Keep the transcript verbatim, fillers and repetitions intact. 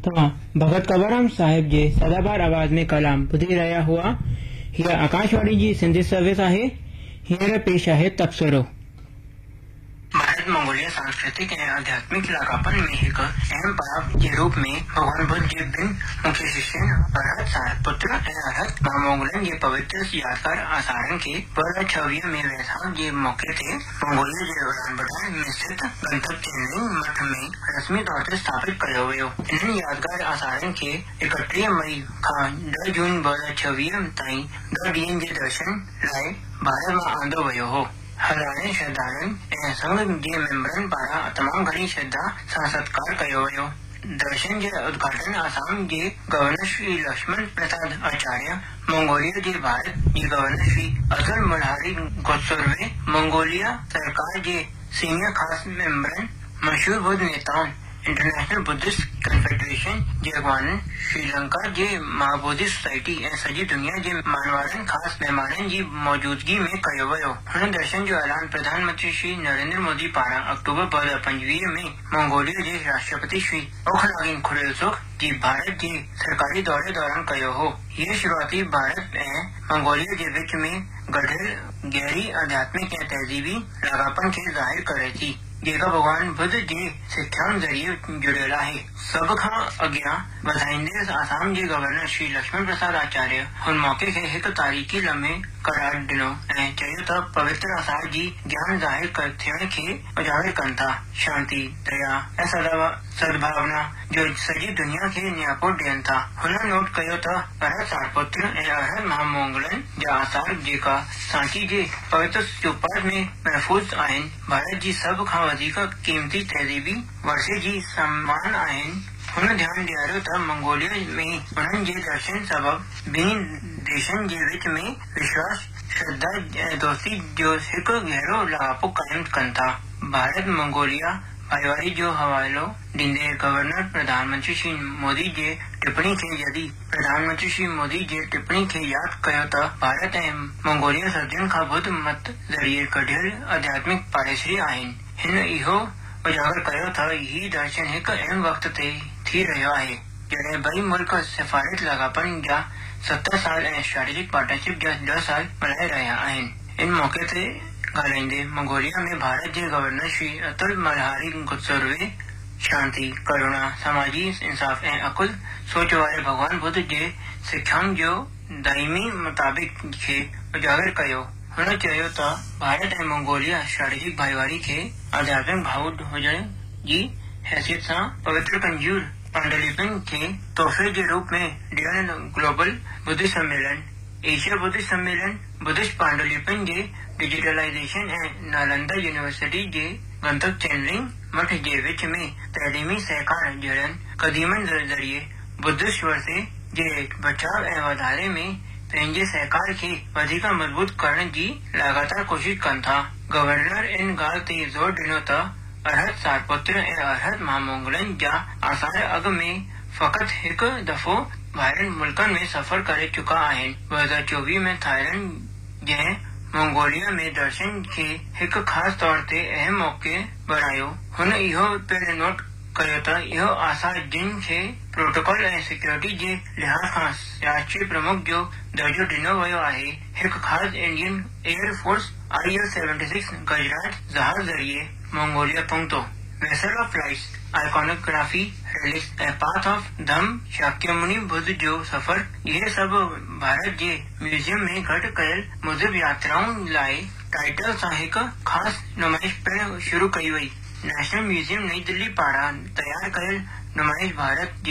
तव्हां भगत कंवरराम साहिब जे सदाबहार आवाज़ में कलाम ॿुधी रहिया हुआ। हीअ आकाशवाणी जी सिंधी सर्विस आहे। हींअर पेश आहे तबसरो। भारत मंगोलिया सांस्कृतिक ऐं आध्यात्मिक लागापन में हिकु अहम पड़ाव जे रूप में भगवान बुद्ध जे ॿिनि मुख्य शिष्यनि अरहत सारपुत्र ऐं अरहत महामोगलन जे पवित्र यादगार आसारनि खे ॿ हज़ार छवीह में वैसाख जे मौके ते मंगोलिया जे उलानबटार में स्थित गंतक चेनलिंग मठ में रस्मी तौर ते स्थापित कयो वियो। इन्हनि यादगार आसारनि खे एकटीह मई खां ॾह जून ॿ हज़ार छवीह ताईं ॾह ॾींहनि जे दर्शन लाइ भारत मां आंदो वियो हो। हज़ारे श्रद्धालुनि ऐं संघ जे मेंबरनि पारां तमामु घणी श्रद्धा सां सत्कार कयो वियो। दर्शन जे उद्घाटन आसाम जे गवर्नर श्री लक्ष्मण प्रसाद आचार्य, मंगोलिया जे भारत जे गवर्नर श्री अब्दुल मल्हारी गोत्सुर्वे, मंगोलिया सरकार जे सीनियर खास मेंबरनि, मशहूर बुद्ध नेताउनि, इंटरनेशनल बुद्धिस्ट कन्फेडरेशन जे अॻवाननि, श्रीलंका जे महाबोधि सोसाइटी ऐं सॼी दुनिया जे मानवारनि ख़ासि महिमाननि जी मौजूदगी में कयो वियो। हुन दर्शन जो ऐलान प्रधानमंत्री श्री नरेंद्र मोदी पारां अक्टूबर ॿ हज़ार पंजवीह में मंगोलिया जे राष्ट्रपति श्री ओखनागिन खुरेलसुख जी भारत जे सरकारी दौरे दौरान कयो हो। हीअ शुरूआती भारत ऐं मंगोलिया जे विच में गढ़ियल गहरी आध्यात्मिक ऐं तहज़ीबी लागापन खे ज़ाहिर करे थी, जेका भगवान बुद्ध जे सिख्याउनि ज़रिए जुड़ियल आहे। सभ खां अॻियां वधाईंदे आसाम जे गवर्नर श्री लक्ष्मण प्रसाद आचार्य हुन मौके खे हिकु तारीख़ी लम्हे करार ॾिनो ऐं चयो त पवित्र आसार जी ज्ञान ज़ाहिर थियण खे उजागर कनि था, शांति, दया ऐं सद्भावना जो सॼी दुनिया खे नियापो ॾियनि था। हुन नोट कयो त अरहत सारपुत्र ऐं अरहत महामोगलन जा आसार जेका सांची जे पवित्र स्तूपा में महफ़ूज़ आहिनि, भारत जी सभ खां वधीक क़ीमती तहज़ीबी वर्से जी समान आहिनि। हुन ध्यानु ॾियारियो त मंगोलिया में उन्हनि जे दर्शन सबबि ॿिन्ही देशनि जे विच में विश्वास, श्रद्धा ऐं दोस्ती जो हिकु गहरो लाॻापो क़ाइमु कनि था। भारत मंगोलिया भाईवारी जो हवालो ॾींदे गवर्नर प्रधानमंत्री श्री मोदी जे टिप्पणी खे यदि प्रधानमंत्री श्री मोदी जे टिप्पणी खे यादि कयो त भारत ऐं मंगोलिया सदियुनि खां बुद्ध मत ज़रिए कढियल आध्यात्मिक पाड़ेसरी आहिनि। हिन इहो उजागर कयो त हीउ दर्शन हिकु अहम वक़्त ते थी रहियो आहे जॾहिं ॿई मुल्क सिफ़ारत लागापन जा सत साल ऐं स्ट्रेटेजिक पार्टनरशिप जा ॾह साल मल्हाए रहिया आहिनि। इन मौके ते ॻाल्हाईंदे मंगोलिया में भारत जे गवर्नर श्री अब्दुल मल्हारी गोत्सुर्वे शांति, करुणा, समाजी इंसाफ ऐं अकुल सोच वारे भगवान बुद्ध जे सिख्याउनि जो दाइमी मुताबिक खे उजागर कयो। हुन चयो त भारत ऐं मंगोलिया स्ट्रेटेजिक भाईवारी खे आध्यात्मिक भावुक हुजण जी हैसियत सां पवित्र कंजूर पांडुलिपिन खे तोहफ़े जे रूप में ॾियण ग्लोबल बुद्धिस्ट सम्मेलन, एशिया बुद्धिस्ट सम्मेलन, बुद्धिस्ट पांडुलिपिन जे डिजिटलाइजेशन ऐं नालंदा यूनिवर्सिटी जे गंतक चेनलिंग मठ जे विच में तइलीमी सहकार जहिड़नि क़दमनि ज़रिए बुद्धिस्ट वर्से जे बचाव ऐं वधारे में पंहिंजे सहकार खे वधीक मज़बूत करण जी लगातार कोशिश कनि था। गवर्नर इन ॻाल्हि ते ज़ोर ॾिनो त अरहत सारपुत्र ऐं अरहत महामोगलन जा आसार अॻु में फ़क़ति हिकु दफ़ो ॿाहिरनि मुल्कनि में सफ़र करे चुका आहिनि। ॿ हज़ार चोवीह में थाईलैंड जंहिं मंगोलिया में दर्शन खे हिकु ख़ासि तौर ते अहम मौक़े बणायो, हुन इहो पिणु नोट कयो त इहो आसार जिन खे प्रोटोकॉल ऐं सिक्योरिटी जे लिहाज़ खां राष्ट्रीय प्रमुख जो दर्जो ॾिनो वियो आहे, हिकु ख़ासि Indian air force I L seventy six गजरात जहाज़ ज़रिए मंगोलिया पहुतो। Vessel of flights, iconography, relics ऐं पाथ ऑफ धम्म शाक्यमुनि बुद्ध जो सफ़र, इहे सभु भारत जे म्यूज़ियम में गॾु कयल मुज़िब यात्राउनि लाइ टाइटल सां हिकु ख़ासि नुमाइश पिणु शुरू कई वई। नेशनल म्यूज़ियम नई दिल्ली पारां तयारु कयल नुमाइश भारत